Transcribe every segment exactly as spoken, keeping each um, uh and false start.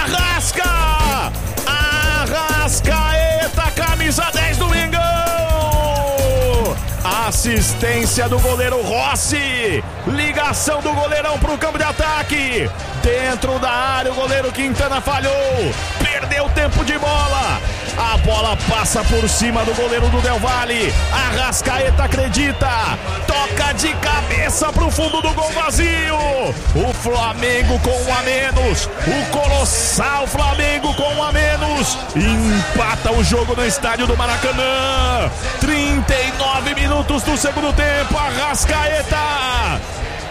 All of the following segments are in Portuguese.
Arrasca! Arrascaeta, camisa dez do Mengão! Assistência do goleiro Rossi. Ligação do goleirão pro campo de ataque. Dentro da área, o goleiro Quintana falhou. Perdeu tempo de bola. A bola passa por cima do goleiro do Del Valle. Arrascaeta acredita. Toca de cabeça pro fundo do gol vazio. O Flamengo com um a menos. O colossal Flamengo com um a menos. Empata o jogo no estádio do Maracanã. trinta e nove minutos do segundo tempo. Arrascaeta.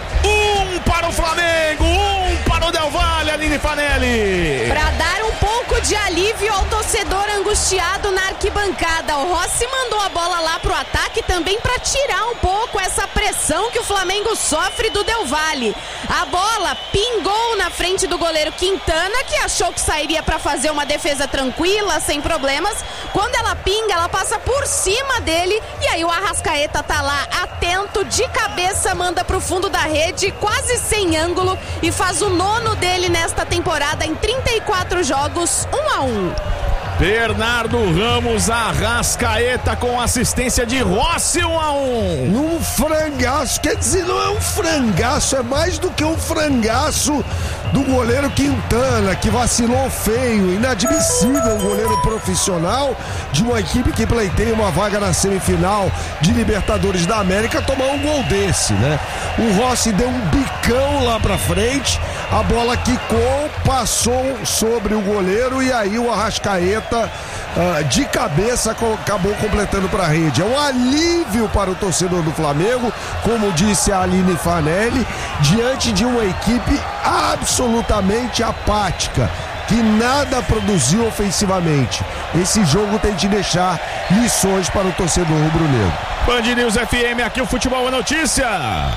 Um para o Flamengo, um para o Del Valle, Aline Fanelli. Para dar um pouco de alívio ao torcedor angustiado na arquibancada, o Rossi mandou a bola lá pro ataque também para tirar um pouco essa pressão que o Flamengo sofre do Del Valle. A bola pingou na frente do goleiro Quintana, que achou que sairia para fazer uma defesa tranquila, sem problemas. Quando ela pinga, ela passa por cima dele e aí o Arrascaeta tá lá atento, de cabeça, manda pro fundo da rede, quase sem ângulo, e faz o nono dele nesta temporada em trinta e quatro jogos, um a um. Bernardo Ramos, Arrascaeta com assistência de Rossi, um a um. Num frangaço, quer dizer, não é um frangaço, é mais do que um frangaço do goleiro Quintana, que vacilou feio, inadmissível, um goleiro profissional de uma equipe que pleiteia uma vaga na semifinal de Libertadores da América, tomar um gol desse, né? O Rossi deu um bicão lá pra frente, a bola quicou, passou sobre o goleiro e aí o Arrascaeta Uh, de cabeça co- acabou completando para a rede. É um alívio para o torcedor do Flamengo, como disse a Aline Fanelli, diante de uma equipe absolutamente apática, que nada produziu ofensivamente. Esse jogo tem de deixar lições para o torcedor rubro-negro. Band News F M, aqui o Futebol é Notícia.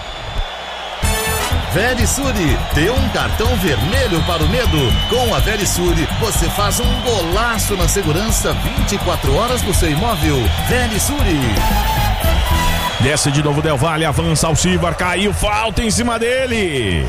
Verisure, dê um cartão vermelho para o medo. Com a Verisure, você faz um golaço na segurança vinte e quatro horas do seu imóvel. Verisure. Desce de novo Del Valle, avança Alcivar, caiu, falta em cima dele.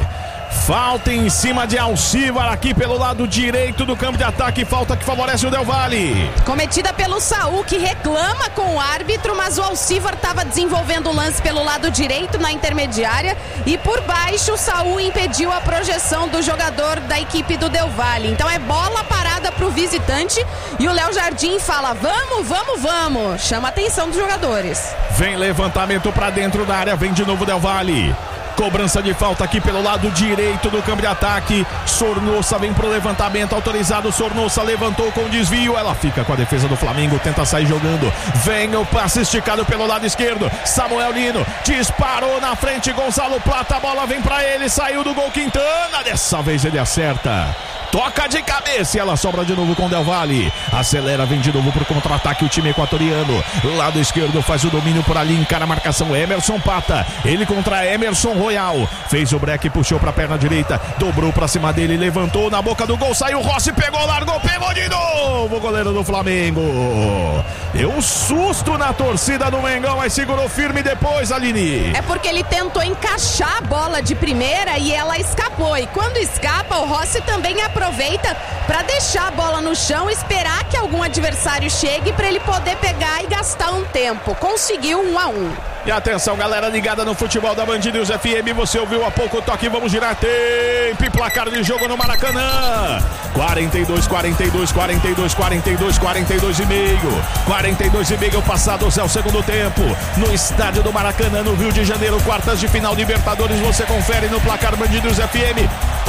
Falta em cima de Alcivar aqui pelo lado direito do campo de ataque, falta que favorece o Del Valle. Cometida pelo Saul, que reclama com o árbitro, mas o Alcivar estava desenvolvendo o lance pelo lado direito na intermediária e por baixo o Saul impediu a projeção do jogador da equipe do Del Valle. Então é bola parada para o visitante e o Léo Jardim fala: vamos, vamos, vamos. Chama a atenção dos jogadores. Vem levantamento para dentro da área, vem de novo Del Valle. Cobrança de falta aqui pelo lado direito do campo de ataque. Sornosa vem pro levantamento autorizado. Sornosa levantou com desvio. Ela fica com a defesa do Flamengo. Tenta sair jogando. Vem o passe esticado pelo lado esquerdo. Samuel Lino disparou na frente. Gonzalo Plata. A bola vem pra ele. Saiu do gol Quintana. Dessa vez ele acerta. Toca de cabeça e ela sobra de novo com o Del Valle. Acelera, vem de novo pro contra-ataque o time equatoriano. Lado esquerdo faz o domínio por ali, encara a marcação Emerson Pata. Ele contra Emerson Royal. Fez o break, puxou pra perna direita. Dobrou pra cima dele, levantou na boca do gol. Saiu Rossi, pegou, largou, pegou de novo. O goleiro do Flamengo. Deu um susto na torcida do Mengão, mas segurou firme depois, Aline. É porque ele tentou encaixar a bola de primeira e ela escapou. E quando escapa, o Rossi também aproveita aproveita para deixar a bola no chão, esperar que algum adversário chegue para ele poder pegar e gastar um tempo. Conseguiu um a um. E atenção, galera ligada no futebol da Band News F M, você ouviu há pouco o toque, vamos girar tempo e placar de jogo no Maracanã. quarenta e dois, quarenta e dois, quarenta e dois, quarenta e dois, quarenta e dois e meio. quarenta e dois e meio passados é o segundo tempo. No estádio do Maracanã, no Rio de Janeiro, quartas de final Libertadores, você confere no placar Band News F M.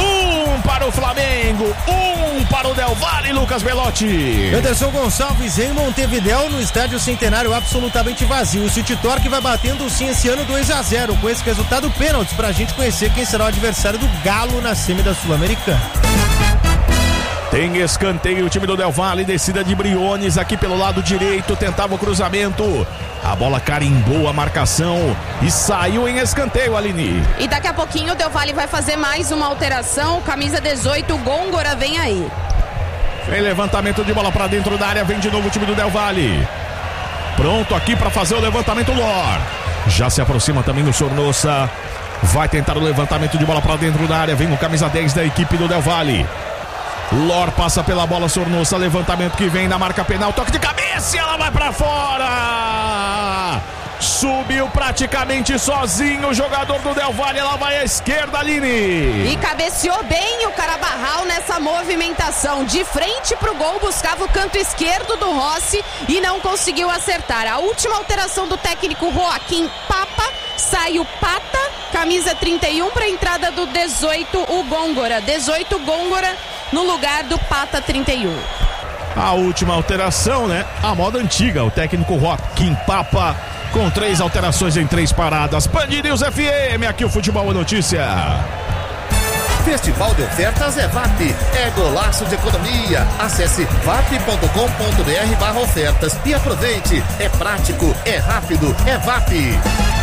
Um para o Flamengo, um para o Del Valle, Lucas Belotti. Anderson Gonçalves em Montevidéu, no estádio Centenário absolutamente vazio. O City Torque vai batendo sim esse ano dois a zero. Com esse resultado, pênaltis pra gente conhecer quem será o adversário do Galo na semi da Sul-Americana. Tem escanteio, o time do Del Valle, descida de Briones aqui pelo lado direito, tentava o cruzamento. A bola carimbou a marcação e saiu em escanteio, Aline. E daqui a pouquinho o Del Valle vai fazer mais uma alteração. Camisa dezoito, Gôngora vem aí. Vem levantamento de bola pra dentro da área, vem de novo o time do Del Valle. Pronto aqui pra fazer o levantamento, Lor. Já se aproxima também do Sornosa. Vai tentar o levantamento de bola pra dentro da área, vem o camisa dez da equipe do Del Valle. Lor passa pela bola, Sornosa, levantamento que vem na marca penal, toque de cabeça e ela vai pra fora. Subiu praticamente sozinho o jogador do Del Valle, ela vai à esquerda, Aline. E cabeceou bem o Carabarral nessa movimentação. De frente pro gol, buscava o canto esquerdo do Rossi e não conseguiu acertar. A última alteração do técnico Joaquim Papa, sai o Pata, camisa trinta e um, para a entrada do dezoito, o Gôngora. dezoito, Gôngora no lugar do Pata trinta e um. A última alteração, né? A moda antiga, o técnico Joaquim Papa, com três alterações em três paradas. Band News F M, aqui o Futebol é Notícia. Festival de ofertas é V A P, é golaço de economia. Acesse vap ponto com ponto br barra ofertas e aproveite. É prático, é rápido, é V A P.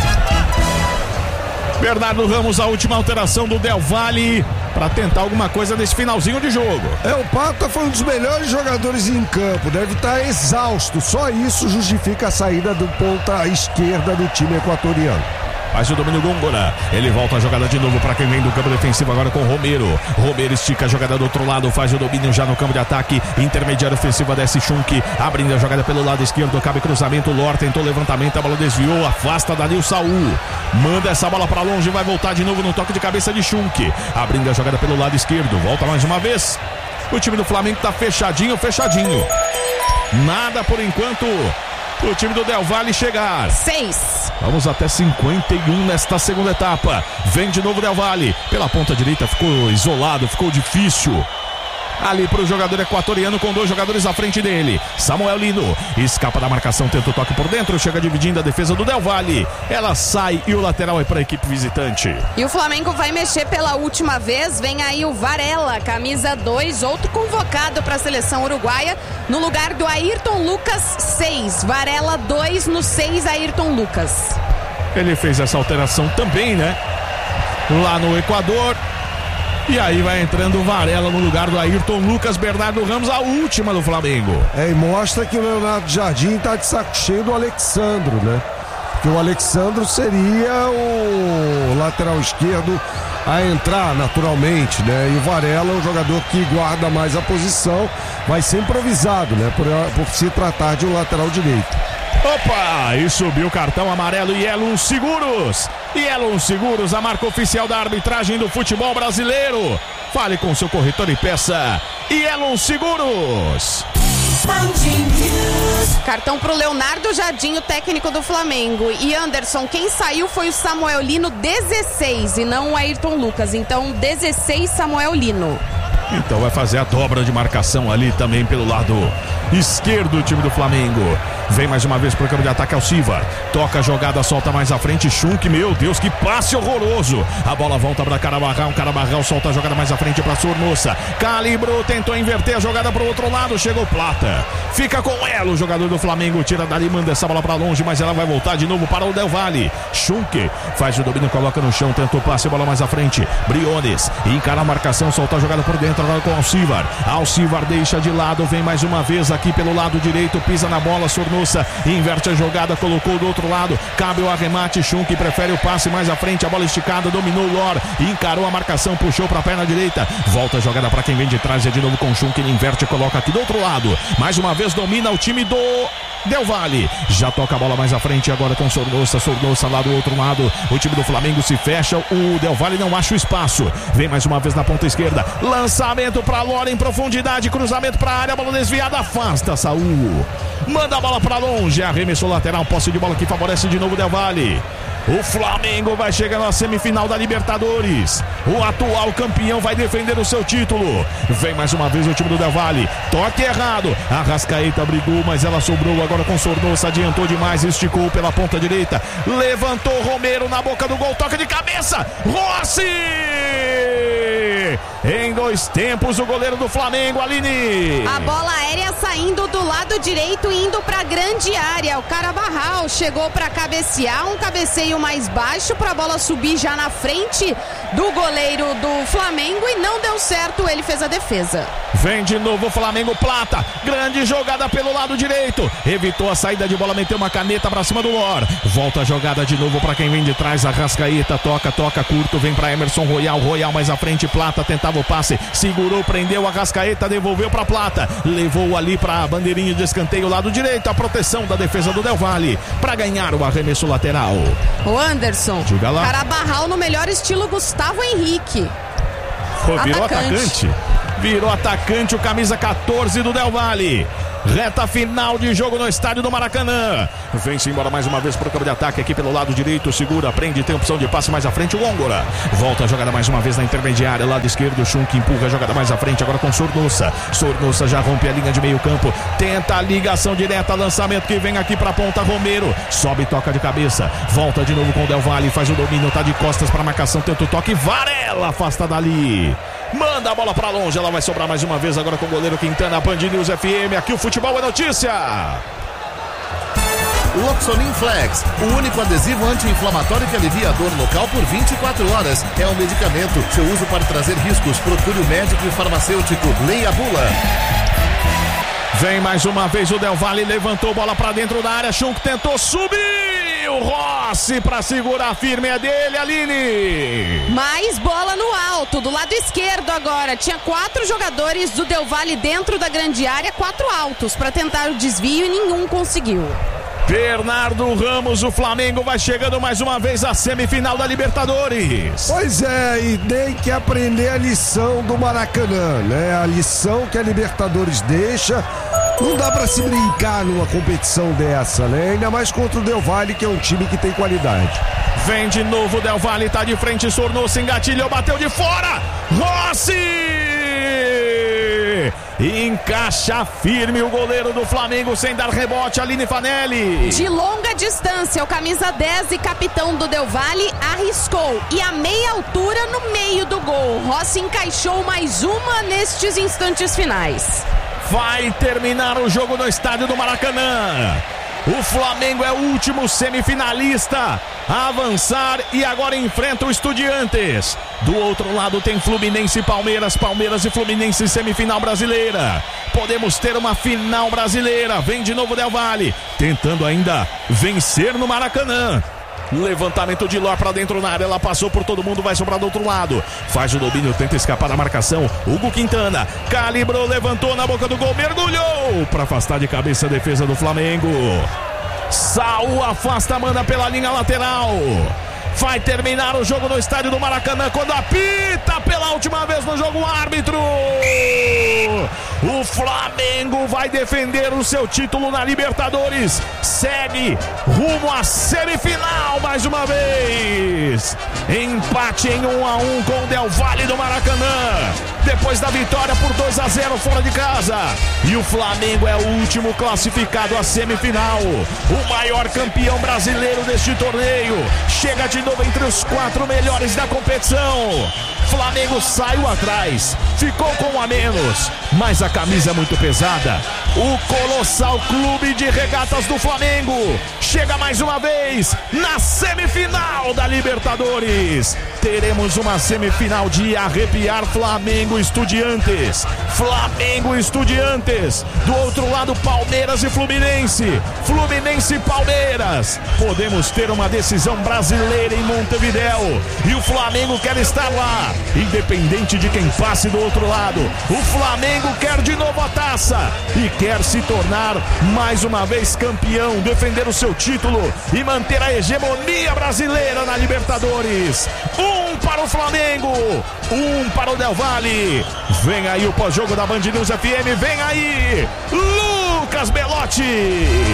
Bernardo Ramos, a última alteração do Del Valle para tentar alguma coisa nesse finalzinho de jogo. É, o Pata foi um dos melhores jogadores em campo, deve estar exausto, só isso justifica a saída do ponta esquerda do time equatoriano. Faz o domínio Gôngora, ele volta a jogada de novo para quem vem do campo defensivo agora com o Romero. Romero estica a jogada do outro lado, faz o domínio já no campo de ataque, intermediário ofensiva desce Schunk, abrindo a jogada pelo lado esquerdo, cabe cruzamento, Lor tentou levantamento, a bola desviou, afasta dali o Saul, manda essa bola para longe, vai voltar de novo no toque de cabeça de Schunk, abrindo a jogada pelo lado esquerdo, volta mais uma vez, o time do Flamengo tá fechadinho, fechadinho, nada por enquanto o time do Del Valle chegar. Seis. Vamos até cinquenta e um nesta segunda etapa. Vem de novo Del Valle. Pela ponta direita ficou isolado, ficou difícil. Ali para o jogador equatoriano com dois jogadores à frente dele. Samuel Lino escapa da marcação, tenta o toque por dentro, chega dividindo a defesa do Del Valle. Ela sai e o lateral é para a equipe visitante. E o Flamengo vai mexer pela última vez. Vem aí o Varela, camisa dois, outro convocado para a seleção uruguaia, no lugar do Ayrton Lucas, seis. Varela dois, no seis, Ayrton Lucas. Ele fez essa alteração também, né? Lá no Equador. E aí vai entrando o Varela no lugar do Ayrton Lucas. Bernardo Ramos, a última do Flamengo. É, e mostra que o Leonardo Jardim tá de saco cheio do Alexandro, né? Porque o Alexandro seria o lateral esquerdo a entrar naturalmente, né? E o Varela, o jogador que guarda mais a posição, vai ser improvisado, né? Por, por se tratar de um lateral direito. Opa! E subiu o cartão amarelo e Elon Seguros. E Elon Seguros, a marca oficial da arbitragem do futebol brasileiro. Fale com seu corretor e peça e Elon Seguros. Cartão pro Leonardo Jardim, o técnico do Flamengo. E Anderson, quem saiu foi o Samuel Lino, dezesseis, e não o Ayrton Lucas. Então, dezesseis, Samuel Lino. Então vai fazer a dobra de marcação ali também pelo lado esquerdo do time do Flamengo. Vem mais uma vez pro campo de ataque ao Silva. Toca a jogada, solta mais à frente. Schunk, meu Deus, que passe horroroso. A bola volta pra Carabarral. Carabarral solta a jogada mais à frente pra Sornosa. Calibrou, tentou inverter a jogada pro outro lado. Chegou Plata. Fica com ela, o jogador do Flamengo. Tira dali, manda essa bola pra longe, mas ela vai voltar de novo para o Del Valle. Schunk faz o domínio, coloca no chão, tenta o passe, bola mais à frente. Briones encara a marcação, solta a jogada por dentro. Agora com Alcivar. Alcivar deixa de lado, vem mais uma vez aqui pelo lado direito, pisa na bola, Sornosa inverte a jogada, colocou do outro lado, cabe o arremate, Schunk prefere o passe mais à frente, a bola esticada, dominou o Lor, encarou a marcação, puxou para a perna direita, volta a jogada para quem vem de trás, é de novo com Schunk, ele inverte, coloca aqui do outro lado, mais uma vez domina o time do Del Valle, já toca a bola mais à frente agora com Sornosa, Sornosa lá do outro lado, o time do Flamengo se fecha, o Del Valle não acha o espaço, vem mais uma vez na ponta esquerda, lançamento para Lora em profundidade, cruzamento para a área, bola desviada, afasta Saul, manda a bola para longe, arremessou lateral, posse de bola que favorece de novo o Del Valle. O Flamengo vai chegar na semifinal da Libertadores. O atual campeão vai defender o seu título. Vem mais uma vez o time do Del Valle. Toque errado. Arrascaeta brigou, mas ela sobrou agora com Sornosa. Adiantou demais, esticou pela ponta direita. Levantou Romero na boca do gol. Toque de cabeça. Rossi! Em dois tempos, o goleiro do Flamengo, Aline. A bola aérea saindo do lado direito, indo para a grande área. O Carabarral chegou para cabecear, um cabeceio mais baixo para a bola subir já na frente do goleiro do Flamengo e não deu certo, ele fez a defesa. Vem de novo o Flamengo, Plata, grande jogada pelo lado direito, evitou a saída de bola, meteu uma caneta pra cima do Lor, volta a jogada de novo pra quem vem de trás, Arrascaeta, toca, toca curto, vem pra Emerson Royal, Royal mais à frente, Plata tentava o passe, passe, segurou, prendeu a Rascaeta, devolveu pra Plata, levou ali pra bandeirinha de escanteio, lado direito, a proteção da defesa do Del Valle, pra ganhar o arremesso lateral. O Anderson, diga lá. Carabarral no melhor estilo Gustavo Henrique. Pô, virou atacante. atacante. Virou atacante, o camisa catorze do Del Valle. Reta final de jogo no estádio do Maracanã. Vem-se embora mais uma vez para o campo de ataque aqui pelo lado direito. Segura, prende, tem opção de passe mais à frente. O Gongora volta a jogada mais uma vez na intermediária. Lado esquerdo, Schunk empurra a jogada mais à frente. Agora com Sornosa. Sornosa já rompe a linha de meio campo. Tenta a ligação direta. Lançamento que vem aqui para a ponta. Romero sobe, toca de cabeça. Volta de novo com o Del Valle. Faz o domínio, tá de costas para marcação. Tenta o toque. Varela afasta dali. Manda a bola pra longe, ela vai sobrar mais uma vez agora com o goleiro Quintana, Band News F M, aqui o futebol é notícia. Loxonin Flex, o único adesivo anti-inflamatório que alivia a dor local por vinte e quatro horas. É um medicamento, seu uso pode trazer riscos, procure o médico e farmacêutico, leia a bula. Vem mais uma vez o Del Valle, levantou bola pra dentro da área, Schunk tentou subir. O Rossi pra segurar firme é dele, Aline. Mais bola no alto, do lado esquerdo agora. Tinha quatro jogadores do Del Valle dentro da grande área, quatro altos para tentar o desvio e nenhum conseguiu. Bernardo Ramos, o Flamengo vai chegando mais uma vez à semifinal da Libertadores. Pois é, e tem que aprender a lição do Maracanã, né? A lição que a Libertadores deixa. Não dá pra se brincar numa competição dessa, né? Ainda mais contra o Del Valle, que é um time que tem qualidade. Vem de novo o Del Valle, tá de frente, Sornosa, engatilhou, bateu de fora. Rossi! Encaixa firme o goleiro do Flamengo sem dar rebote, Aline Fanelli. De longa distância, o camisa dez e capitão do Del Valle arriscou. E a meia altura no meio do gol. Rossi encaixou mais uma nestes instantes finais. Vai terminar o jogo no estádio do Maracanã. O Flamengo é o último semifinalista a avançar e agora enfrenta o Estudiantes. Do outro lado tem Fluminense e Palmeiras, Palmeiras e Fluminense semifinal brasileira. Podemos ter uma final brasileira. Vem de novo Del Valle, tentando ainda vencer no Maracanã. Levantamento de Ló pra dentro na área, ela passou por todo mundo, vai sobrar do outro lado. Faz o domínio, tenta escapar da marcação. Hugo Quintana, calibrou, levantou na boca do gol, mergulhou pra afastar de cabeça a defesa do Flamengo. Saul afasta, manda pela linha lateral. Vai terminar o jogo no estádio do Maracanã quando apita pela última vez no jogo o árbitro. O Flamengo vai defender o seu título na Libertadores. Segue rumo à semifinal mais uma vez. Empate em um a um com o Del Valle do Maracanã. Depois da vitória por dois a zero fora de casa. E o Flamengo é o último classificado à semifinal. O maior campeão brasileiro deste torneio. Chega de novo entre os quatro melhores da competição. Flamengo saiu atrás, ficou com um a menos, mas a camisa é muito pesada. O colossal Clube de Regatas do Flamengo chega mais uma vez na semifinal da Libertadores. Teremos uma semifinal de arrepiar. Flamengo e Estudiantes. Flamengo e Estudiantes. Do outro lado, Palmeiras e Fluminense. Fluminense e Palmeiras. Podemos ter uma decisão brasileira em Montevidéu. E o Flamengo quer estar lá, independente de quem passe do outro lado. O Flamengo quer de novo a taça e quer se tornar mais uma vez campeão, defender o seu título e manter a hegemonia brasileira na Libertadores. Um para o Flamengo, um para o Del Valle. Vem aí o pós-jogo da Band News F M, vem aí Lucas Belotti.